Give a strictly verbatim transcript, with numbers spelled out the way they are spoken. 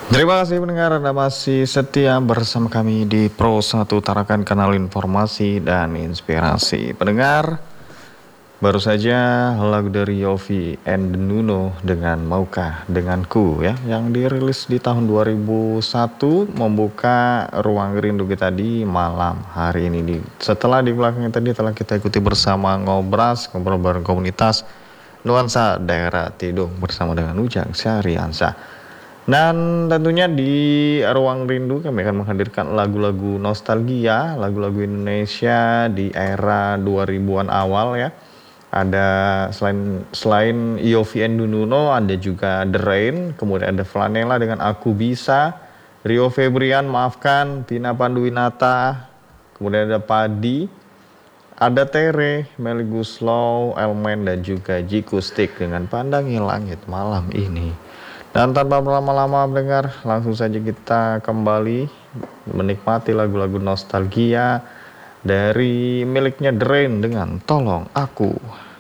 Terima kasih pendengar Anda masih setia bersama kami di Pro satu Tarakan Kanal Informasi dan Inspirasi. Pendengar, baru saja lagu dari Yovie and Nuno dengan Maukah Denganku ya, yang dirilis di tahun dua ribu satu membuka ruang rindu kita di malam hari ini. Di, setelah di belakangnya tadi telah kita ikuti bersama Ngobras, ngobrol bareng komunitas Nuansa Daerah Tidung bersama dengan Ujang Syahriansah. Dan tentunya di Ruang Rindu kami akan menghadirkan lagu-lagu nostalgia, lagu-lagu Indonesia di era dua ribuan awal ya. Ada selain selain Yovie and Nuno, ada juga The Rain, kemudian ada Flanela dengan Aku Bisa, Rio Febrian Maafkan, Vina Panduwinata, kemudian ada Padi, ada Tere, Melly Guslow, Elmen dan juga Jiku Stick dengan Pandangi Langit Malam Ini. Dan tanpa berlama-lama mendengar, langsung saja kita kembali menikmati lagu-lagu nostalgia dari miliknya The Rain dengan Tolong Aku.